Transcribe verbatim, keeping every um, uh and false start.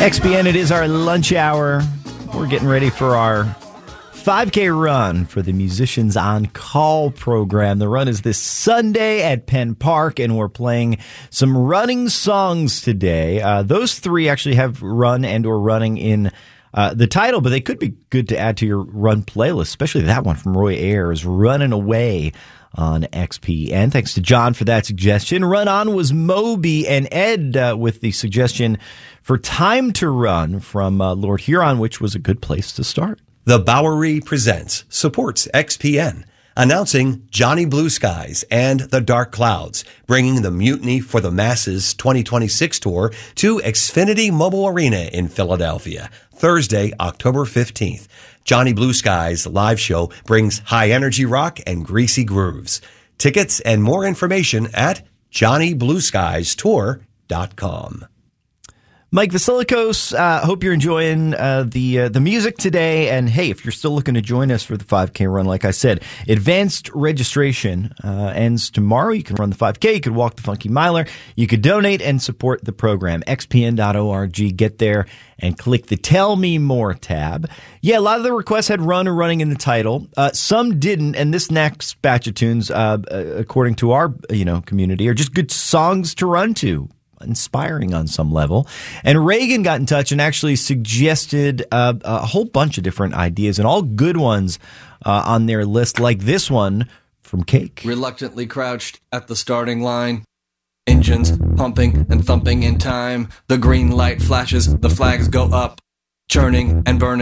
X P N, it is our lunch hour. We're getting ready for our five K run for the Musicians on Call program. The run is this Sunday at Penn Park, and we're playing some running songs today. Uh, those three actually have run and or running in uh, the title, but they could be good to add to your run playlist, especially that one from Roy Ayers, Running Away on X P N. Thanks to John for that suggestion. Run On was Moby, and Ed uh, with the suggestion for Time to Run from uh, Lord Huron, which was a good place to start. The Bowery Presents supports X P N, announcing Johnny Blue Skies and the Dark Clouds, bringing the Mutiny for the Masses twenty twenty-six tour to Xfinity Mobile Arena in Philadelphia, Thursday, October fifteenth. Johnny Blue Skies live show brings high energy rock and greasy grooves. Tickets and more information at johnny blue skies tour dot com. Mike Vasilikos, uh, hope you're enjoying uh, the uh, the music today. And hey, if you're still looking to join us for the five K run, like I said, advanced registration uh, ends tomorrow. You can run the five K. You could walk the Funky Miler. You could donate and support the program. x p n dot org. Get there and click the Tell Me More tab. Yeah, a lot of the requests had run or running in the title. Uh, some didn't. And this next batch of tunes, uh, according to our you know community, are just good songs to run to. Inspiring on some level. And Reagan got in touch and actually suggested uh, a whole bunch of different ideas, and all good ones uh, on their list, like this one from Cake. Reluctantly crouched at the starting line, engines pumping and thumping in time. The green light flashes, the flags go up, churning and burning.